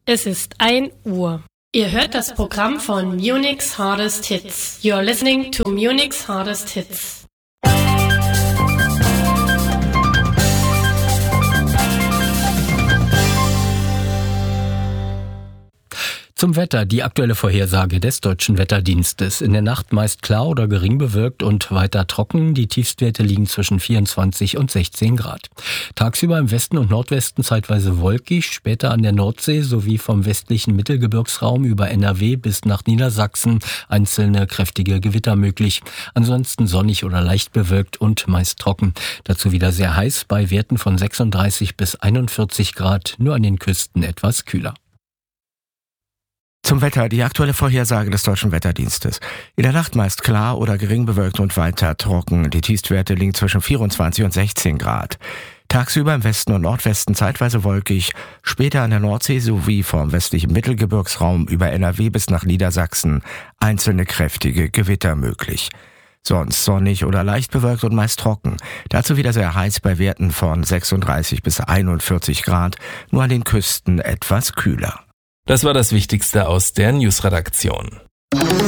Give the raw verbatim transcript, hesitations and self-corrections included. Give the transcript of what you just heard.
Es ist ein Uhr. Ihr hört das Programm von Munich's Hardest Hits. You're listening to Munich's Hardest Hits. Zum Wetter, die aktuelle Vorhersage des Deutschen Wetterdienstes. In der Nacht meist klar oder gering bewölkt und weiter trocken. Die Tiefstwerte liegen zwischen vierundzwanzig und sechzehn Grad. Tagsüber im Westen und Nordwesten zeitweise wolkig, später an der Nordsee sowie vom westlichen Mittelgebirgsraum über N R W bis nach Niedersachsen einzelne kräftige Gewitter möglich. Ansonsten sonnig oder leicht bewölkt und meist trocken. Dazu wieder sehr heiß bei Werten von sechsunddreißig bis einundvierzig Grad, nur an den Küsten etwas kühler. Zum Wetter, die aktuelle Vorhersage des Deutschen Wetterdienstes. In der Nacht meist klar oder gering bewölkt und weiter trocken. Die Tiefstwerte liegen zwischen vierundzwanzig und sechzehn Grad. Tagsüber im Westen und Nordwesten zeitweise wolkig, später an der Nordsee sowie vom westlichen Mittelgebirgsraum über N R W bis nach Niedersachsen einzelne kräftige Gewitter möglich. Sonst sonnig oder leicht bewölkt und meist trocken. Dazu wieder sehr heiß bei Werten von sechsunddreißig bis einundvierzig Grad, nur an den Küsten etwas kühler. Das war das Wichtigste aus der Newsredaktion.